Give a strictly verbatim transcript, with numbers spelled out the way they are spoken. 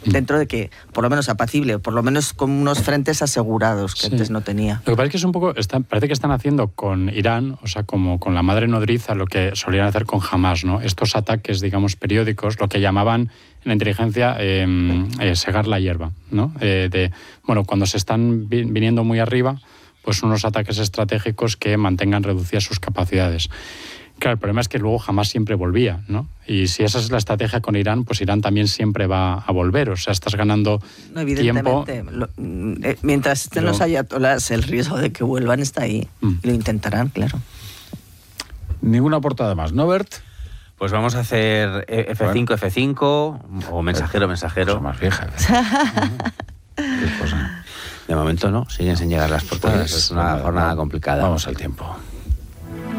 dentro de que, por lo menos apacible, por lo menos con unos frentes asegurados que sí. antes no tenía. Lo que pasa es que es un poco, está, parece que están haciendo con Irán, o sea, como con la madre nodriza, lo que solían hacer con Hamás, ¿no? Estos ataques, digamos, periódicos, lo que llamaban en la inteligencia eh, eh, segar la hierba, ¿no? Eh, de, bueno, cuando se están vi- viniendo muy arriba, pues unos ataques estratégicos que mantengan reducidas sus capacidades. Claro, el problema es que luego jamás siempre volvía, ¿no? Y si esa es la estrategia con Irán, pues Irán también siempre va a volver. O sea, estás ganando no, evidentemente, tiempo. Lo, eh, mientras estén Pero... los ayatolás, el riesgo de que vuelvan está ahí. Mm. Y lo intentarán, claro. Ninguna portada más, ¿no, Bert? Pues vamos a hacer F cinco, F cinco, o mensajero, mensajero. Cosa más vieja. De momento no, siguen sin llegar las portadas. Pues, es una jornada complicada. Vamos al tiempo.